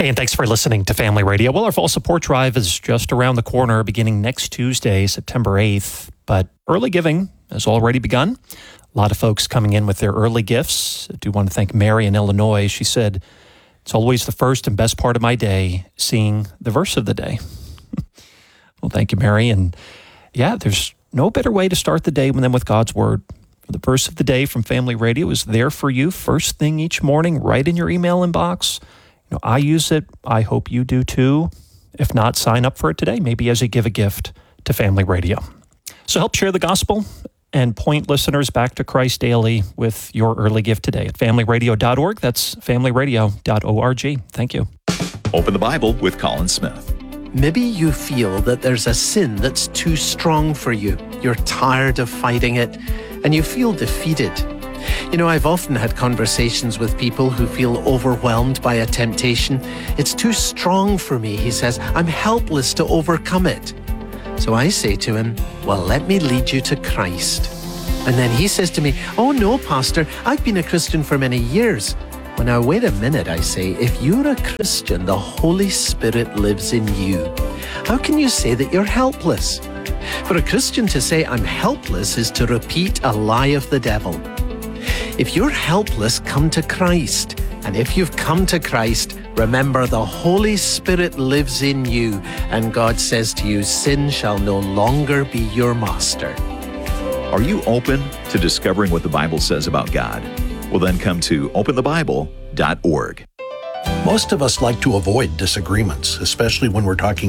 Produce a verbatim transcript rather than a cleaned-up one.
Hey, and thanks for listening to Family Radio. Well, our fall support drive is just around the corner, beginning next Tuesday, September eighth. But early giving has already begun. A lot of folks coming in with their early gifts. I do want to thank Mary in Illinois. She said, "It's always the first and best part of my day, seeing the verse of the day." Well, thank you, Mary. And yeah, there's no better way to start the day than with God's Word. The verse of the day from Family Radio is there for you first thing each morning, right in your email inbox. You know, I use it. I hope you do too. If not, sign up for it today, maybe as you give a gift to Family Radio. So help share the gospel and point listeners back to Christ daily with your early gift today at family radio dot org. That's family radio dot org. Thank you. Open the Bible with Colin Smith. Maybe you feel that there's a sin that's too strong for you. You're tired of fighting it and you feel defeated. You know, I've often had conversations with people who feel overwhelmed by a temptation. It's too strong for me, he says. I'm helpless to overcome it. So I say to him, well, let me lead you to Christ. And then he says to me, oh no, Pastor, I've been a Christian for many years. Well, now, wait a minute, I say. If you're a Christian, the Holy Spirit lives in you. How can you say that you're helpless? For a Christian to say I'm helpless is to repeat a lie of the devil. If you're helpless, come to Christ. And if you've come to Christ, remember the Holy Spirit lives in you. And God says to you, sin shall no longer be your master. Are you open to discovering what the Bible says about God? Well, then come to open the bible dot org. Most of us like to avoid disagreements, especially when we're talking